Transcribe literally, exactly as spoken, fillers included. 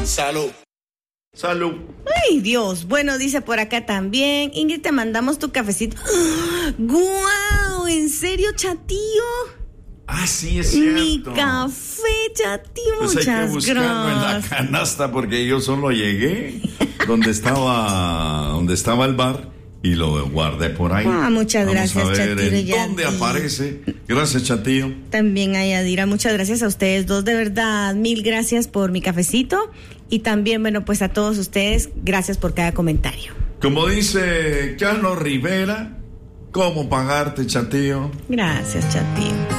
Salud. Salud. Ay, Dios. Bueno, dice por acá también. Ingrid, te mandamos tu cafecito. ¡Guau! ¿En serio, chatío? Ah, sí, es cierto. Mi café, chatío. Pues hay muchas que buscarlo gracias. en la canasta porque yo solo llegué donde estaba, donde estaba el bar y lo guardé por ahí. Ah, muchas Vamos gracias, a ver Chatío en y dónde Yadira. aparece. Gracias, Chatío. También a Yadira, muchas gracias a ustedes dos, de verdad, mil gracias por mi cafecito y también, bueno, pues a todos ustedes, gracias por cada comentario. Como dice Carlos Rivera, ¿cómo pagarte, Chatío? Gracias, Chatío.